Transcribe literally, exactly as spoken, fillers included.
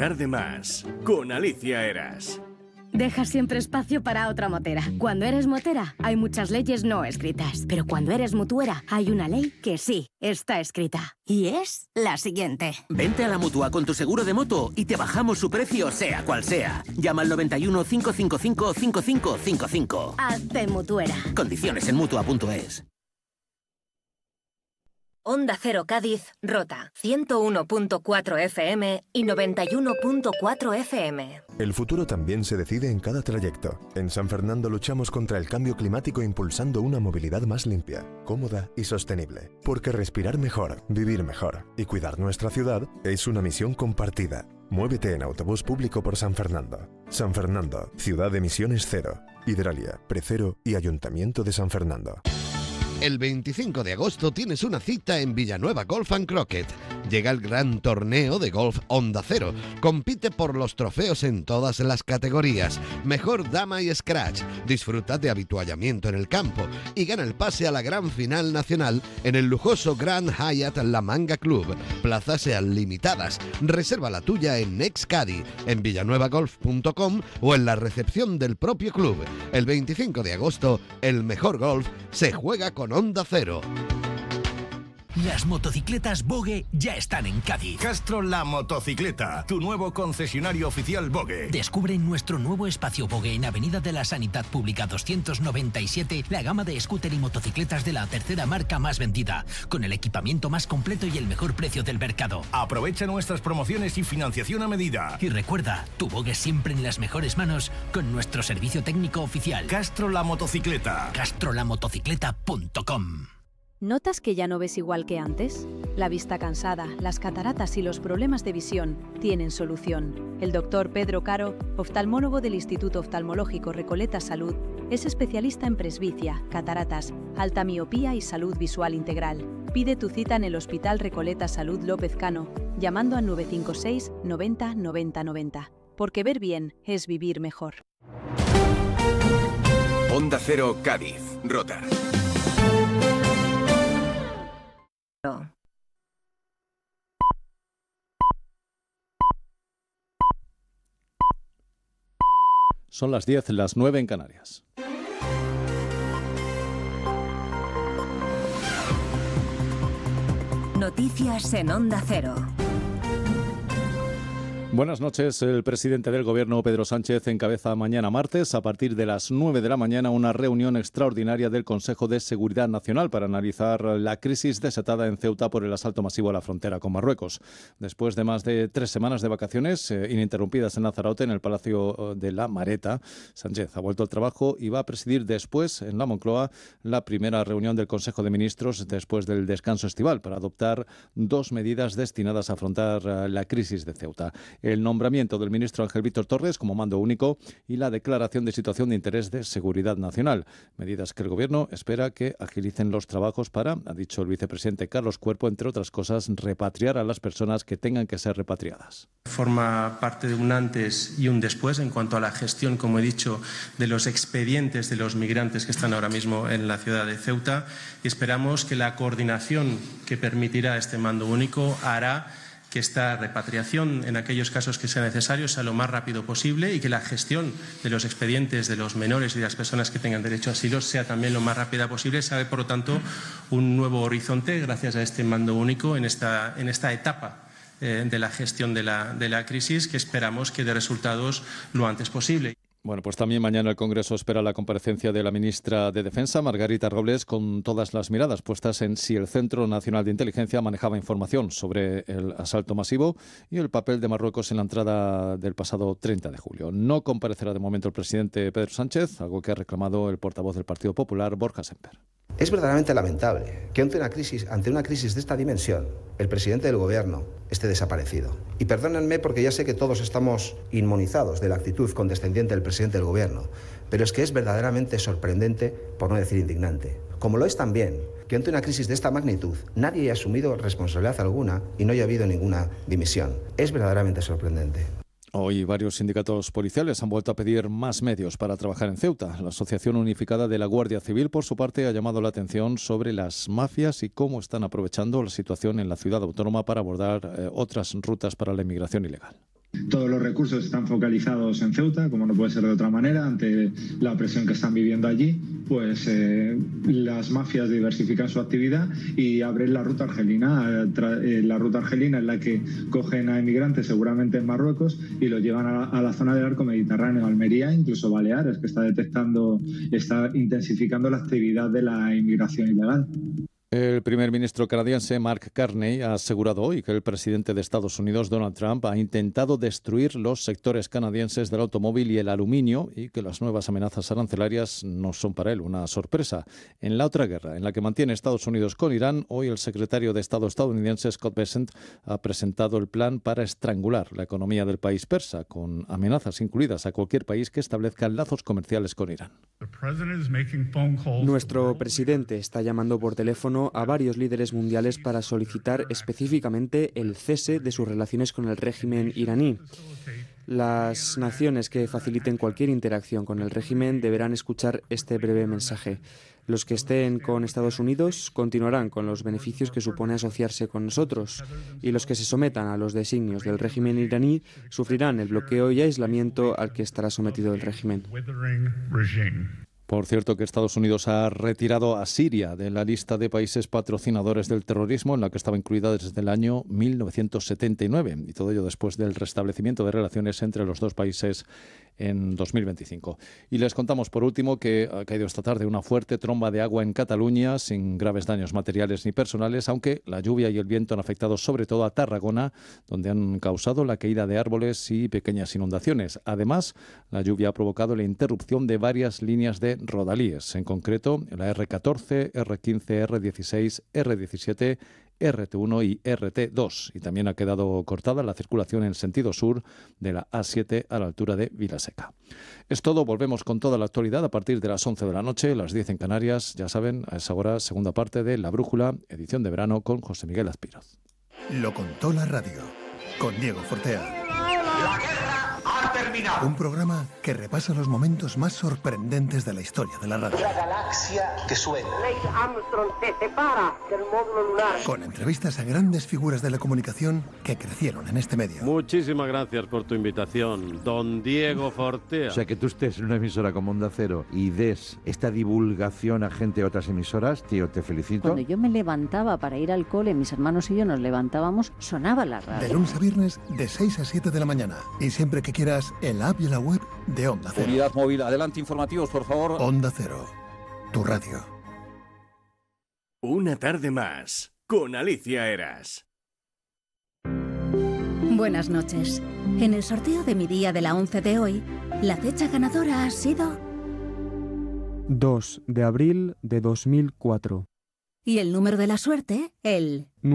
tarde más, con Alicia Eras. Deja siempre espacio para otra motera. Cuando eres motera, hay muchas leyes no escritas. Pero cuando eres mutuera, hay una ley que sí está escrita. Y es la siguiente. Vente a la Mutua con tu seguro de moto y te bajamos su precio, sea cual sea. Llama al noventa y uno, cinco cinco cinco, cinco cinco cinco cinco. Hazte mutuera. Condiciones en mutua punto es. Onda Cero Cádiz, Rota, ciento uno punto cuatro F M y noventa y uno punto cuatro F M. El futuro también se decide en cada trayecto. En San Fernando luchamos contra el cambio climático impulsando una movilidad más limpia, cómoda y sostenible. Porque respirar mejor, vivir mejor y cuidar nuestra ciudad es una misión compartida. Muévete en autobús público por San Fernando. San Fernando, ciudad de emisiones cero. Hidralia, Precero y Ayuntamiento de San Fernando. El veinticinco de agosto tienes una cita en Villanueva Golf and Croquet. Llega el gran torneo de golf Onda Cero. Compite por los trofeos en todas las categorías. Mejor dama y scratch. Disfruta de habituallamiento en el campo y gana el pase a la gran final nacional en el lujoso Grand Hyatt La Manga Club. Plazas sean limitadas. Reserva la tuya en Nexcadi, en villanueva golf punto com o en la recepción del propio club. El veinticinco de agosto, el mejor golf se juega con Onda Cero. Las motocicletas Bogue ya están en Cádiz. Castro La Motocicleta, tu nuevo concesionario oficial Bogue. Descubre en nuestro nuevo espacio Bogue en Avenida de la Sanidad Pública doscientos noventa y siete la gama de scooter y motocicletas de la tercera marca más vendida, con el equipamiento más completo y el mejor precio del mercado. Aprovecha nuestras promociones y financiación a medida. Y recuerda, tu Bogue siempre en las mejores manos con nuestro servicio técnico oficial. Castro La Motocicleta. castro la motocicleta punto com. ¿Notas que ya no ves igual que antes? La vista cansada, las cataratas y los problemas de visión tienen solución. El doctor Pedro Caro, oftalmólogo del Instituto Oftalmológico Recoleta Salud, es especialista en presbicia, cataratas, alta miopía y salud visual integral. Pide tu cita en el Hospital Recoleta Salud López Cano, llamando al nueve cinco seis, noventa, noventa, noventa. Porque ver bien es vivir mejor. Onda Cero Cádiz, Rota. Son las diez, las nueve en Canarias. Noticias en Onda Cero. Buenas noches. El presidente del Gobierno, Pedro Sánchez, encabeza mañana martes, a partir de las nueve de la mañana, una reunión extraordinaria del Consejo de Seguridad Nacional para analizar la crisis desatada en Ceuta por el asalto masivo a la frontera con Marruecos. Después de más de tres semanas de vacaciones eh, ininterrumpidas en Lanzarote, en el Palacio de la Mareta, Sánchez ha vuelto al trabajo y va a presidir después, en la Moncloa, la primera reunión del Consejo de Ministros después del descanso estival para adoptar dos medidas destinadas a afrontar eh, la crisis de Ceuta. El nombramiento del ministro Ángel Víctor Torres como mando único y la declaración de situación de interés de seguridad nacional. Medidas que el Gobierno espera que agilicen los trabajos para, ha dicho el vicepresidente Carlos Cuerpo, entre otras cosas, repatriar a las personas que tengan que ser repatriadas. Forma parte de un antes y un después en cuanto a la gestión, como he dicho, de los expedientes de los migrantes que están ahora mismo en la ciudad de Ceuta, y esperamos que la coordinación que permitirá este mando único hará que esta repatriación, en aquellos casos que sea necesario, sea lo más rápido posible y que la gestión de los expedientes de los menores y de las personas que tengan derecho a asilo sea también lo más rápida posible. Se abre, por lo tanto, un nuevo horizonte gracias a este mando único en esta, en esta etapa eh, de la gestión de la, de la crisis, que esperamos que dé resultados lo antes posible. Bueno, pues también mañana el Congreso espera la comparecencia de la ministra de Defensa, Margarita Robles, con todas las miradas puestas en si el Centro Nacional de Inteligencia manejaba información sobre el asalto masivo y el papel de Marruecos en la entrada del pasado treinta de julio. No comparecerá de momento el presidente Pedro Sánchez, algo que ha reclamado el portavoz del Partido Popular, Borja Semper. Es verdaderamente lamentable que ante una crisis, ante una crisis de esta dimensión, el presidente del Gobierno esté desaparecido. Y perdónenme porque ya sé que todos estamos inmunizados de la actitud condescendiente del presidente del Gobierno, pero es que es verdaderamente sorprendente, por no decir indignante. Como lo es también que ante una crisis de esta magnitud nadie haya asumido responsabilidad alguna y no haya habido ninguna dimisión. Es verdaderamente sorprendente. Hoy varios sindicatos policiales han vuelto a pedir más medios para trabajar en Ceuta. La Asociación Unificada de la Guardia Civil, por su parte, ha llamado la atención sobre las mafias y cómo están aprovechando la situación en la ciudad autónoma para abordar eh, otras rutas para la inmigración ilegal. Todos los recursos están focalizados en Ceuta, como no puede ser de otra manera, ante la presión que están viviendo allí, pues eh, las mafias diversifican su actividad y abren la ruta argelina. La ruta argelina es la que cogen a inmigrantes seguramente en Marruecos y los llevan a la, a la zona del arco mediterráneo, Almería, incluso Baleares, que está detectando, está intensificando la actividad de la inmigración ilegal. El primer ministro canadiense Mark Carney ha asegurado hoy que el presidente de Estados Unidos, Donald Trump, ha intentado destruir los sectores canadienses del automóvil y el aluminio y que las nuevas amenazas arancelarias no son para él una sorpresa. En la otra guerra, en la que mantiene Estados Unidos con Irán, hoy el secretario de Estado estadounidense Scott Bessent ha presentado el plan para estrangular la economía del país persa, con amenazas incluidas a cualquier país que establezca lazos comerciales con Irán. Nuestro presidente está llamando por teléfono a varios líderes mundiales para solicitar específicamente el cese de sus relaciones con el régimen iraní. Las naciones que faciliten cualquier interacción con el régimen deberán escuchar este breve mensaje. Los que estén con Estados Unidos continuarán con los beneficios que supone asociarse con nosotros, y los que se sometan a los designios del régimen iraní sufrirán el bloqueo y aislamiento al que estará sometido el régimen. Por cierto, que Estados Unidos ha retirado a Siria de la lista de países patrocinadores del terrorismo en la que estaba incluida desde el año mil novecientos setenta y nueve, y todo ello después del restablecimiento de relaciones entre los dos países en dos mil veinticinco. Y les contamos por último que ha caído esta tarde una fuerte tromba de agua en Cataluña sin graves daños materiales ni personales, aunque la lluvia y el viento han afectado sobre todo a Tarragona, donde han causado la caída de árboles y pequeñas inundaciones. Además, la lluvia ha provocado la interrupción de varias líneas de rodalíes, en concreto la erre catorce, erre quince, erre dieciséis, erre diecisiete, erre te uno y erre te dos. Y también ha quedado cortada la circulación en sentido sur de la a siete a la altura de Vilaseca. Es todo, volvemos con toda la actualidad a partir de las once de la noche, las diez en Canarias. Ya saben, a esa hora, segunda parte de La Brújula, edición de verano con José Miguel Azpiroz. Lo contó la radio, con Diego Fortea. La guerra ha terminado. Un programa que repasa los momentos más sorprendentes de la historia de la radio. La galaxia que suena. Neil Armstrong se separa del módulo lunar. Con entrevistas a grandes figuras de la comunicación que crecieron en este medio. Muchísimas gracias por tu invitación, don Diego Fortea. O sea, que tú estés en una emisora como Onda Cero y des esta divulgación a gente de otras emisoras, tío, te felicito. Cuando yo me levantaba para ir al cole, mis hermanos y yo nos levantábamos, sonaba la radio. De lunes a viernes, de seis a siete de la mañana. Y siempre que quieras, en la app y en la web de Onda Cero. Unidad móvil, adelante informativos, por favor. Onda Cero, tu radio. Una tarde más, con Alicia Eras. Buenas noches. En el sorteo de mi día de la once de hoy, la fecha ganadora ha sido dos de abril de dos mil cuatro. Y el número de la suerte, el